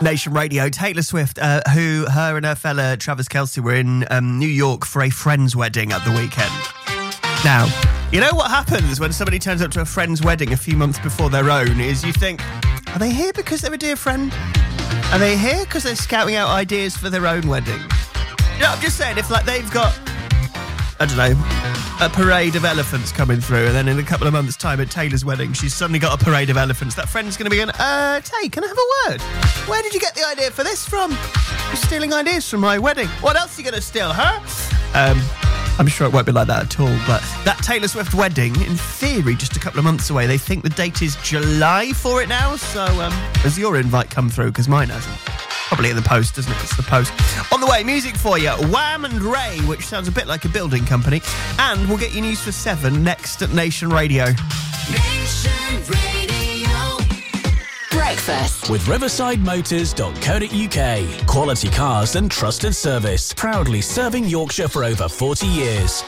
Nation Radio. Taylor Swift, her and her fella Travis Kelce were in New York for a friend's wedding at the weekend. Now, you know what happens when somebody turns up to a friend's wedding a few months before their own is you think, are they here because they're a dear friend? Are they here because they're scouting out ideas for their own wedding? You know, I'm just saying, if like they've got, I don't know, a parade of elephants coming through, and then in a couple of months' time at Taylor's wedding, she's suddenly got a parade of elephants, that friend's going to be going, Tay, can I have a word? Where did you get the idea for this from? You're stealing ideas from my wedding. What else are you going to steal, huh? I'm sure it won't be like that at all, but that Taylor Swift wedding, in theory, just a couple of months away. They think the date is July for it now, so has your invite come through? Because mine hasn't. Probably in the post, doesn't it? It's the post. On the way, music for you. Wham and Ray, which sounds a bit like a building company. And we'll get you news for 7 next at Nation Radio. Nation Radio. Breakfast with riversideMotors.co.uk. Quality cars and trusted service. Proudly serving Yorkshire for over 40 years.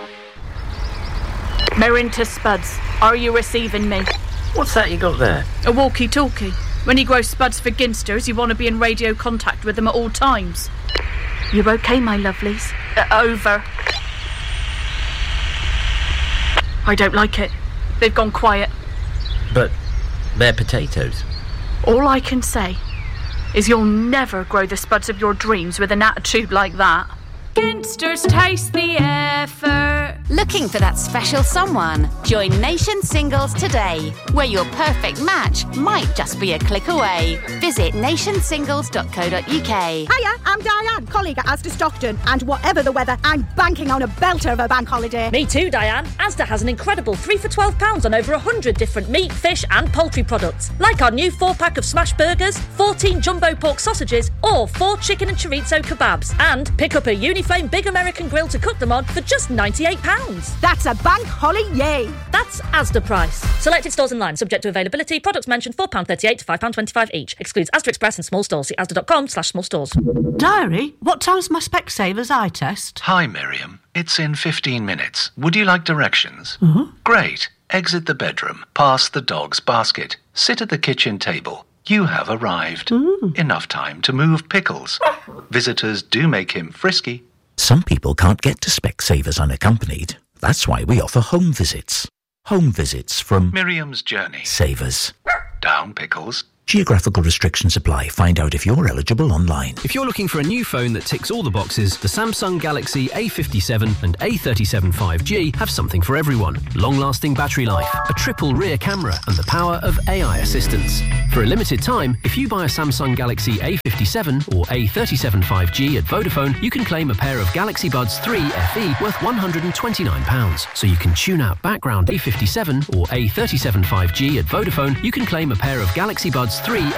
Merinta Spuds, are you receiving me? What's that you got there? A walkie-talkie. When you grow spuds for ginsters, you want to be in radio contact with them at all times. You okay, my lovelies? Over. I don't like it. They've gone quiet. But they're potatoes. All I can say is you'll never grow the spuds of your dreams with an attitude like that. Ginsters taste the effort. Looking for that special someone? Join Nation Singles today, where your perfect match might just be a click away. Visit nationsingles.co.uk. Hiya, I'm Diane, colleague at Asda Stockton, and whatever the weather, I'm banking on a belter of a bank holiday. Me too, Diane. Asda has an incredible 3 for £12 on over 100 different meat, fish and poultry products, like our new 4-pack of smash burgers, 14 jumbo pork sausages, or 4 chicken and chorizo kebabs. And pick up a Uniflame Big American Grill to cook them on for just £98. That's a bank holly, yay! That's Asda price. Selected stores in line, subject to availability. Products mentioned £4.38 to £5.25 each. Excludes Asda Express and small stores. See asda.com/small stores. Diary, what time's my Specsavers eye test? Hi, Miriam. It's in 15 minutes. Would you like directions? Mm-hmm. Great. Exit the bedroom, past the dog's basket, sit at the kitchen table. You have arrived. Enough time to move pickles. Visitors do make him frisky. Some people can't get to Specsavers unaccompanied. That's why we offer home visits. Home visits from Miriam's Journey. Savers. Down pickles. Geographical restrictions apply. Find out if you're eligible online. If you're looking for a new phone that ticks all the boxes, the Samsung Galaxy A57 and A37 5G have something for everyone. Long-lasting battery life, a triple rear camera, and the power of AI assistance. For a limited time, if you buy a Samsung Galaxy A57 or A37 5G at Vodafone, you can claim a pair of Galaxy Buds 3 FE worth £129. So you can tune out background A57 or A37 5G at Vodafone, you can claim a pair of Galaxy Buds 3